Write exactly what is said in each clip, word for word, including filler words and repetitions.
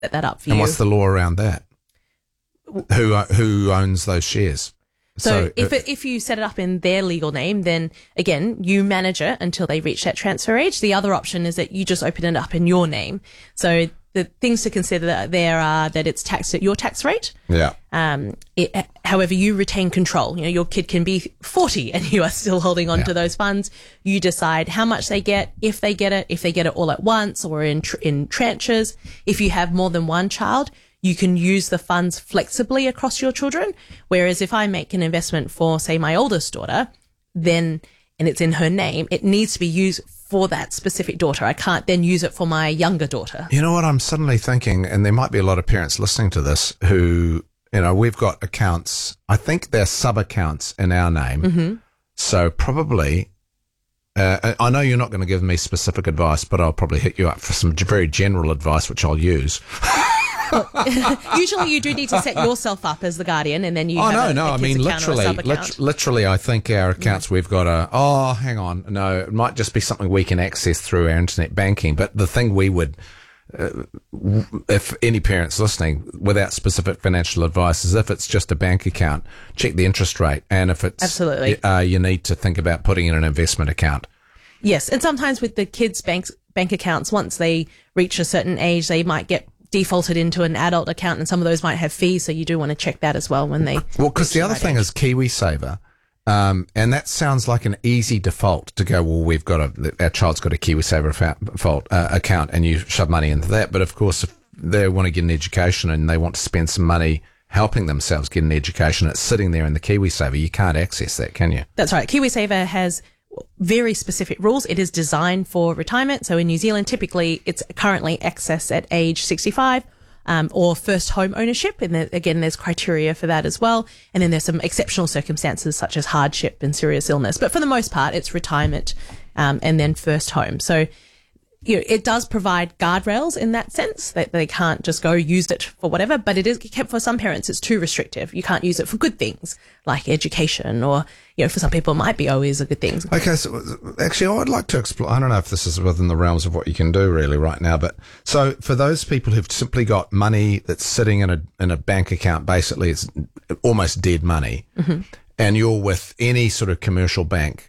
set that up for and you. what's the law around that? Who who owns those shares? So, So, if uh, it, if you set it up in their legal name, then again, you manage it until they reach that transfer age. The other option is that you just open it up in your name. So the things to consider there are that it's taxed at your tax rate. Yeah. Um, it, however, you retain control. You know, your kid can be forty and you are still holding on Yeah. to those funds. You decide how much they get, if they get it, if they get it all at once or in tr- in tranches. If you have more than one child, you can use the funds flexibly across your children. Whereas if I make an investment for, say, my oldest daughter, then, and it's in her name, it needs to be used for that specific daughter. I can't then use it for my younger daughter. You know what I'm suddenly thinking, and there might be a lot of parents listening to this who, you know, we've got accounts, I think they're sub-accounts in our name. Mm-hmm. So probably, uh, I know you're not going to give me specific advice, but I'll probably hit you up for some very general advice, which I'll use. Usually you do need to set yourself up as the guardian and then you Oh, have no, a, no. a I kid's mean, account or a literally, sub-account. lit- literally, I think our accounts, we've got a, oh, hang on. No, it might just be something we can access through our internet banking. But the thing we would, uh, w- if any parents listening without specific financial advice, is if it's just a bank account, check the interest rate. And if it's, Absolutely. uh, you need to think about putting in an investment account. Yes, and sometimes with the kids' banks, bank accounts, once they reach a certain age, they might get defaulted into an adult account, and some of those might have fees, so you do want to check that as well when they... Well, because the other thing is KiwiSaver, um, and that sounds like an easy default to go, well, we've got a, our child's got a KiwiSaver fa- fault, uh, account, and you shove money into that. But of course, if they want to get an education and they want to spend some money helping themselves get an education, it's sitting there in the KiwiSaver. You can't access that, can you? That's right. KiwiSaver has very specific rules. It is designed for retirement. So in New Zealand, typically it's currently accessed at age sixty-five, um, or first home ownership. And there, again, there's criteria for that as well. And then there's some exceptional circumstances such as hardship and serious illness. But for the most part, it's retirement, um, and then first home. So, you know, it does provide guardrails in that sense that they can't just go use it for whatever, but it is kept for some parents. It's too restrictive. You can't use it for good things like education, or, you know, for some people it might be always a good thing. Okay, so actually, I'd like to explore. I don't know if this is within the realms of what you can do really right now, but so for those people who've simply got money that's sitting in a in a bank account, basically it's almost dead money, mm-hmm. and you're with any sort of commercial bank,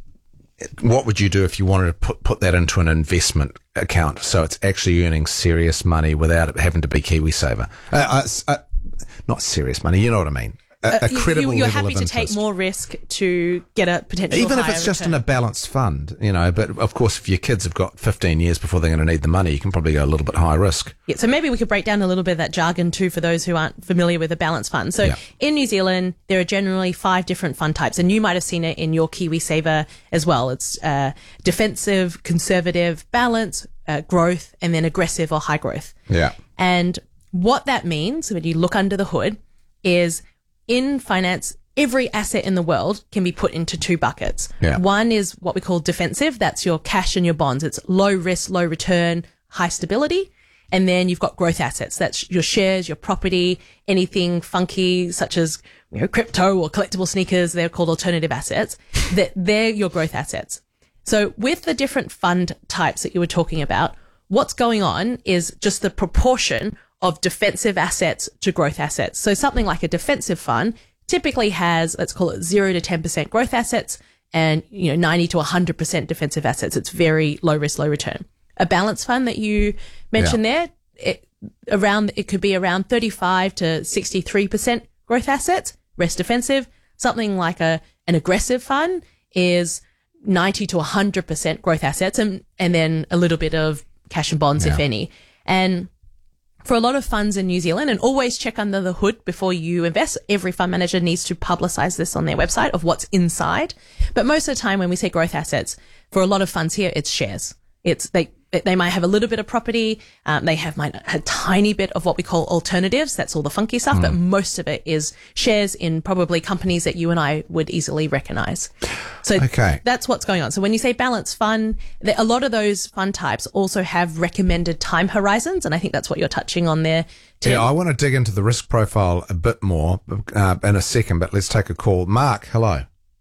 what would you do if you wanted to put put that into an investment account so it's actually earning serious money without it having to be KiwiSaver? Uh, uh, uh, not serious money, you know what I mean? A, a you, credible you, you're level happy of to take interest. more risk to get a potential Even if higher it's just return. in a balanced fund, you know, but of course, if your kids have got fifteen years before they're going to need the money, you can probably go a little bit high risk. Yeah, so maybe we could break down a little bit of that jargon too for those who aren't familiar with a balanced fund. So Yeah. in New Zealand, there are generally five different fund types, and you might have seen it in your KiwiSaver as well. It's uh, defensive, conservative, balance, uh, growth, and then aggressive or high growth. Yeah. And what that means when you look under the hood is in finance, every asset in the world can be put into two buckets. Yeah. One is what we call defensive. That's your cash and your bonds. It's low risk, low return, high stability. And then you've got growth assets. That's your shares, your property, anything funky such as, you know, crypto or collectible sneakers. They're called alternative assets. that they're your growth assets. So with the different fund types that you were talking about, what's going on is just the proportion of defensive assets to growth assets. So something like a defensive fund typically has, let's call it zero to ten percent growth assets and, you know, ninety to one hundred percent defensive assets. It's very low risk, low return. A balanced fund that you mentioned Yeah. there, it, around, it could be around thirty-five to sixty-three percent growth assets, rest defensive. Something like a, an aggressive fund is ninety to one hundred percent growth assets and, and then a little bit of cash and bonds, Yeah. if any. And for a lot of funds in New Zealand, and always check under the hood before you invest. Every fund manager needs to publicize this on their website of what's inside. But most of the time when we say growth assets, for a lot of funds here, it's shares. It's they they might have a little bit of property. Um, they have might a tiny bit of what we call alternatives. That's all the funky stuff. Mm. But most of it is shares in probably companies that you and I would easily recognize. So Okay. that's what's going on. So when you say balanced fund, a lot of those fund types also have recommended time horizons. And I think that's what you're touching on there, Tim. Yeah, I want to dig into the risk profile a bit more uh, in a second, but let's take a call. Mark, hello.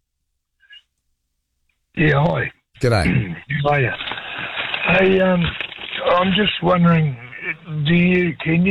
Yeah, hi. G'day. Hiya. Hey, um, I'm just wondering, do you can you